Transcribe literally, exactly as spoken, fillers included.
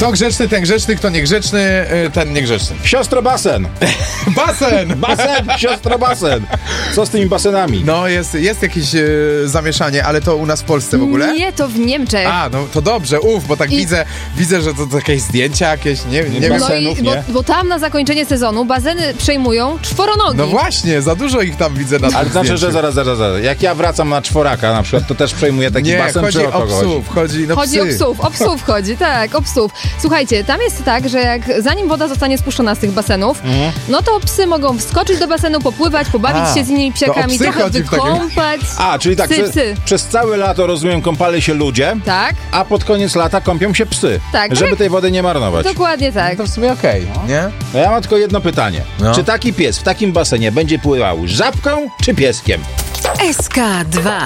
Kto grzeczny, ten grzeczny, kto niegrzeczny, ten niegrzeczny. Siostro basen. Basen! Basen, siostro basen. Co z tymi basenami? No jest, jest jakieś e, zamieszanie, ale to u nas w Polsce w ogóle? Nie, to w Niemczech. A, no to dobrze, uf, bo tak I... widzę, widzę, że to, to jakieś zdjęcia jakieś, nie, nie wiem. No i, bo, bo tam na zakończenie sezonu bazeny przejmują czworonogi. No właśnie, za dużo ich tam widzę na tym Ale znaczy, zdjęciu. że zaraz, zaraz, zaraz. Jak ja wracam na czworaka na przykład, to też przejmuję taki Nie, basen, chodzi czy o o kogo psów, chodzi, no Chodzi psy. o psów, o psów chodzi, tak, o psów. Słuchajcie, tam jest tak, że jak zanim woda zostanie spuszczona z tych basenów, Mhm. no to psy mogą wskoczyć do basenu, popływać, pobawić A, się z innymi to o psiakami, psy trochę chodzi w takim- wykąpać. A, czyli tak, psy, przez, psy. przez całe lato, rozumiem, kąpali się ludzie, Tak, a pod koniec lata kąpią się psy, Tak, żeby tak. tej wody nie marnować. dokładnie tak. To w sumie okej, nie? No ja mam tylko jedno pytanie. No. Czy taki pies w takim basenie będzie pływał z żabką czy pieskiem? S K dwa.